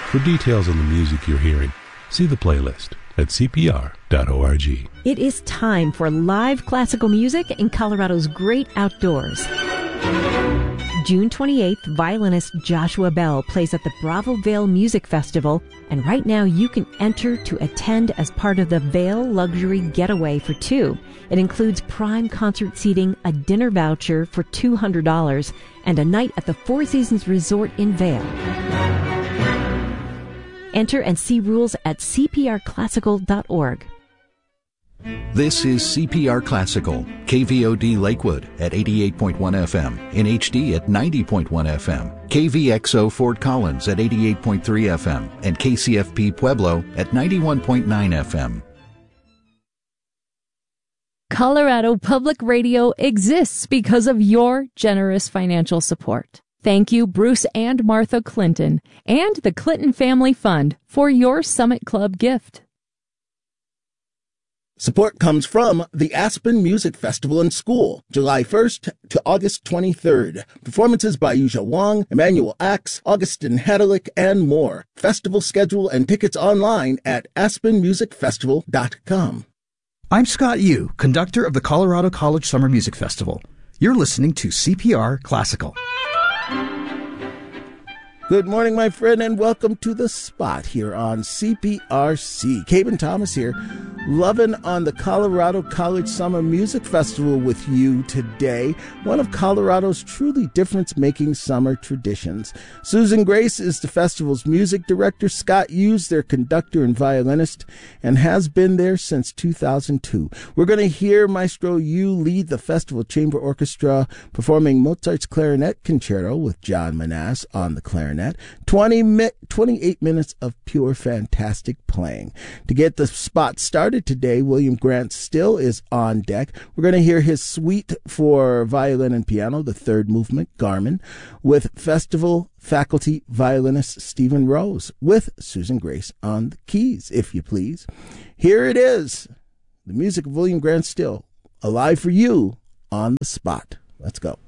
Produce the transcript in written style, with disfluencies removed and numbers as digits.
For details on the music you're hearing, see the playlist at cpr.org. It is time for live classical music in Colorado's great outdoors. June 28th, violinist Joshua Bell plays at the Bravo Vale Music Festival, and right now you can enter to attend as part of the Vale Luxury Getaway for Two. It includes prime concert seating, a dinner voucher for $200, and a night at the Four Seasons Resort in Vale. Enter and see rules at cprclassical.org. This is CPR Classical, KVOD Lakewood at 88.1 FM, NHD at 90.1 FM, KVXO Fort Collins at 88.3 FM, and KCFP Pueblo at 91.9 FM. Colorado Public Radio exists because of your generous financial support. Thank you, Bruce and Martha Clinton, and the Clinton Family Fund for your Summit Club gift. Support comes from the Aspen Music Festival and School, July 1st to August 23rd. Performances by Yuzha Wang, Emmanuel Axe, Augustin Hadalick, and more. Festival schedule and tickets online at aspenmusicfestival.com. I'm Scott Yu, conductor of the Colorado College Summer Music Festival. You're listening to CPR Classical. Good morning, my friend, and welcome to The Spot here on CPRC. Caben Thomas here, loving on the Colorado College Summer Music Festival with you today, one of Colorado's truly difference-making summer traditions. Susan Grace is the festival's music director, Scott Hughes, their conductor and violinist, and has been there since 2002. We're going to hear Maestro Yu lead the Festival Chamber Orchestra, performing Mozart's Clarinet Concerto with John Manasse on the clarinet. 28 minutes of pure fantastic playing. To get the spot started today, William Grant Still is on deck. We're going to hear his suite for violin and piano, the third movement, Garmin, with festival faculty violinist Stephen Rose, with Susan Grace on the keys, if you please. Here it is, the music of William Grant Still, alive for you on The Spot. Let's go.